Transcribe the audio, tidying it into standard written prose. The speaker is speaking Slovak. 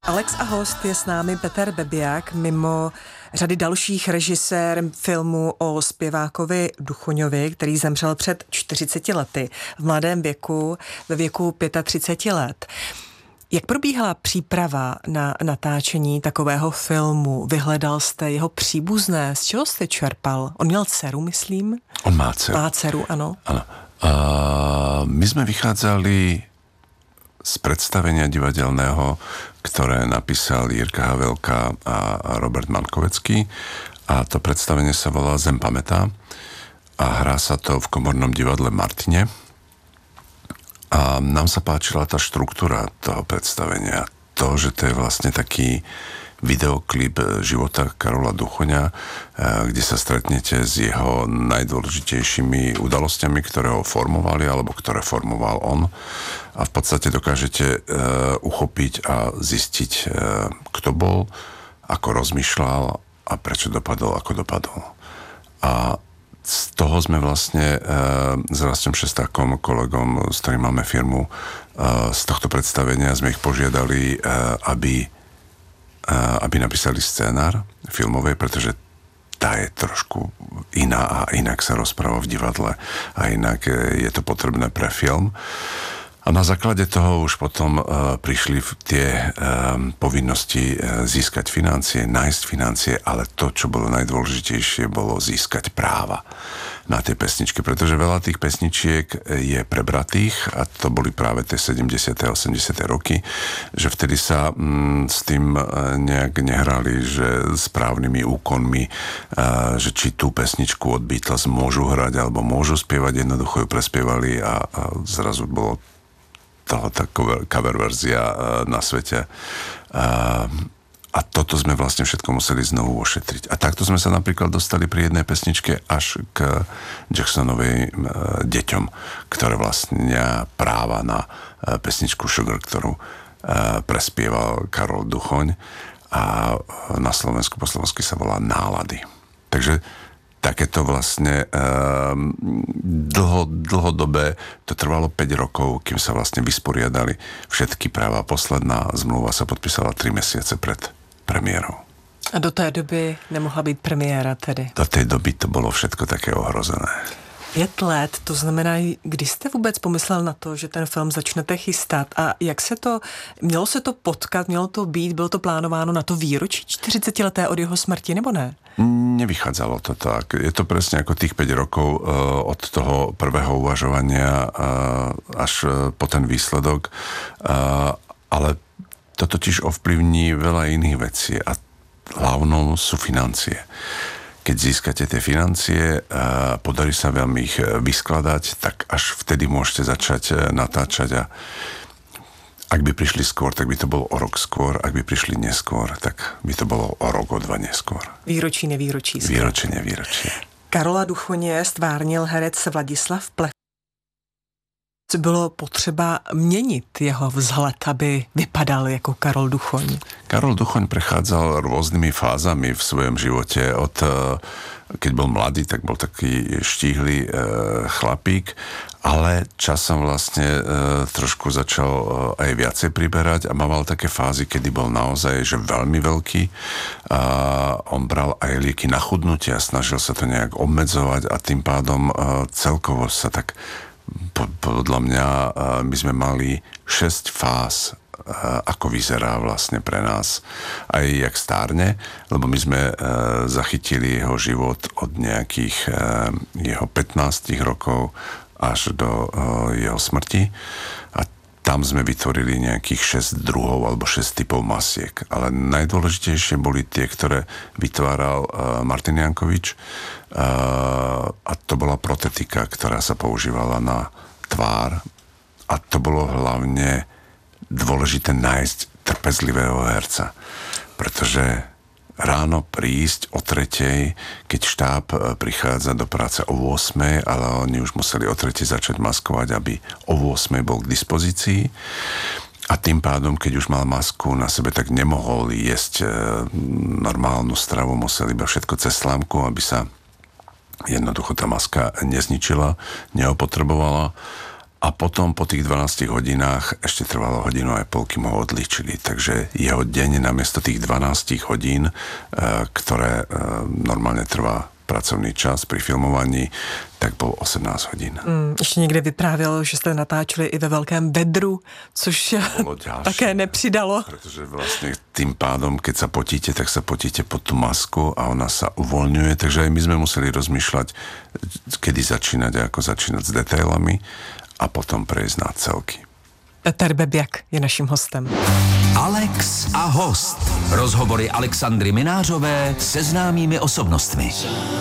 Alex a host je s námi Peter Bebiak, mimo řady dalších režisér filmu o zpěvákovi Duchoňovi, který zemřel před 40 lety v mladém věku, ve věku 35 let. Jak probíhala příprava na natáčení takového filmu? Vyhledal jste jeho příbuzné? Z čeho jste čerpal? On měl dceru, myslím? On má dceru. Má dceru, ano. Áno. My sme vychádzali z predstavenia divadelného, ktoré napísal Jirka Havelka a Robert Mankovecký. A to predstavenie sa volá Zem pamätá a hrá sa to v Komornom divadle v Martine. A nám sa páčila tá štruktúra toho predstavenia. To, že to je vlastne taký videoklip života Karola Duchoňa, kde sa stretnete s jeho najdôležitejšími udalosťami, ktoré ho formovali, alebo ktoré formoval on. A v podstate dokážete uchopiť a zistiť, kto bol, ako rozmýšľal a prečo dopadol, ako dopadol. A z toho sme vlastne s Rastom Šestákom, kolegom, s ktorým máme firmu, z tohto predstavenia sme ich požiadali, aby napísali scénár filmovej, pretože tá je trošku iná a inak sa rozpráva v divadle a inak je to potrebné pre film. A na základe toho už potom prišli tie povinnosti získať financie, nájsť financie, ale to, čo bolo najdôležitejšie, bolo získať práva na tie pesničky, pretože veľa tých pesničiek je prebratých a to boli práve tie 70. a 80. roky, že vtedy sa s tým nejak nehrali, že správnymi úkonmi, že či tú pesničku od Beatles môžu hrať alebo môžu spievať, jednoducho ju prespievali a zrazu bolo toho taková cover verzia na svete. A toto sme vlastne všetko museli znovu ošetriť. A takto sme sa napríklad dostali pri jednej pesničke až k Jacksonovej Deťom, ktoré vlastnia práva na pesničku Sugar, ktorú prespieval Karol Duchoň a na Slovensku po slovensky sa volá Nálady. Takže takéto vlastne dlhodobé, to trvalo 5 rokov, kým sa vlastne vysporiadali všetky práva. Posledná zmluva sa podpísala 3 mesiace pred premiérou. A do té doby nemohla být premiéra tedy? Do té doby to bylo všetko také ohrozené. 5 let, to znamená, kdy jste vůbec pomyslel na to, že ten film začnete chystat a jak se to, mělo se to potkat, mělo to být, bylo to plánováno na to výročí 40 leté od jeho smrti, nebo ne? Nevychádzalo to tak. Je to presne ako tých 5 rokov od toho prvého uvažovania až po ten výsledok, ale to totiž ovplyvní veľa iných vecí a hlavnou sú financie. Keď získate tie financie a podarí sa vám ich vyskladať, tak až vtedy môžete začať natáčať a ak by prišli skôr, tak by to bolo o rok skôr, ak by prišli neskôr, tak by to bolo o rok, o 2 neskôr. Výročí, nevýročí. Výročí, nevýročí. Karola Duchoně stvárnil herec Vladislav Plech. Bylo potřeba měnit jeho vzhled, aby vypadal jako Karol Duchoň? Karol Duchoň prechádzal rôznymi fázami v svojom živote. Keď bol mladý, tak bol taký štíhly chlapík, ale časom vlastne trošku začal aj viacej priberať a mával také fázy, kedy bol naozaj že veľmi veľký. A on bral aj lieky na chudnutie a snažil sa to nejak obmedzovať a tým pádom celkovo sa tak podľa mňa my sme mali 6 fáz, ako vyzerá vlastne pre nás aj jak stárne, lebo my sme zachytili jeho život od nejakých jeho 15 rokov až do jeho smrti a tam sme vytvorili nejakých 6 druhov alebo 6 typov masiek. Ale najdôležitejšie boli tie, ktoré vytváral Martin Jankovič a to bola protetika, ktorá sa používala na tvár a to bolo hlavne dôležité nájsť trpezlivého herca, pretože ráno prísť o 3:00, keď štáb prichádza do práce o 8:00, ale oni už museli o 3:00 začať maskovať, aby o 8:00 bol k dispozícii. A tým pádom, keď už mal masku na sebe, tak nemohol jesť normálnu stravu, musel iba všetko cez slámku, aby sa jednoducho tá maska nezničila, neopotrebovala. a potom po tých 12 hodinách ešte trvalo hodinu aj pol, kým ho odlíčili. Takže jeho deň namiesto tých 12 hodín, ktoré normálne trvá pracovný čas pri filmovaní, tak bol 18 hodín. Ještě někde vyprávěl, že jste natáčeli i ve velkém vedru, což také nepřidalo. Pretože vlastne tým pádom, keď sa potíte, tak sa potíte pod tú masku a ona sa uvoľňuje, takže aj my sme museli rozmýšľať, kedy začínať a ako začínať s detailami a potom prejsť na celky. Peter Bebiak je naším hostem. Alex a host. Rozhovory Alexandry Minářové se známými osobnostmi.